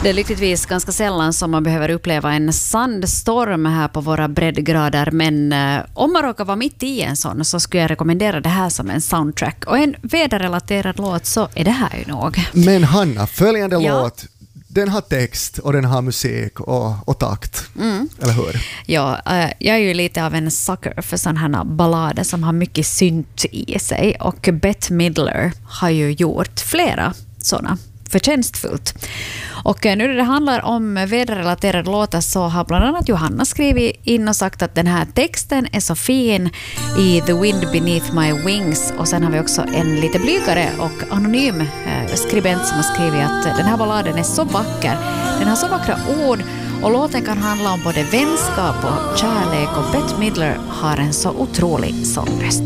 Det är lyckligtvis ganska sällan som man behöver uppleva en sandstorm här på våra breddgrader, men om man råkar vara mitt i en sån så skulle jag rekommendera det här som en soundtrack. Och en väderrelaterad låt så är det här ju nog. Men Hanna, följande låt, den har text och den har musik och takt, eller hur? Ja, jag är ju lite av en sucker för sådana här ballader som har mycket synt i sig, och Bette Midler har ju gjort flera sådana förtjänstfullt. Och nu när det handlar om väderrelaterade låtar så har bland annat Johanna skrivit in och sagt att den här texten är så fin i The Wind Beneath My Wings, och sen har vi också en lite blygare och anonym skribent som har skrivit att den här balladen är så vacker, den har så vackra ord och låten kan handla om både vänskap och kärlek, och Bette Midler har en så otrolig sångröst.